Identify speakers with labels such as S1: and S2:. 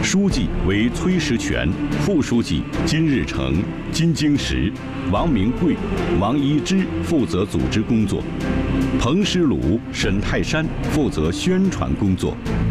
S1: 书记为崔石泉，副书记金日成、金京石、王明贵、王一之负责组织工作，彭师鲁、沈泰山负责宣传工作。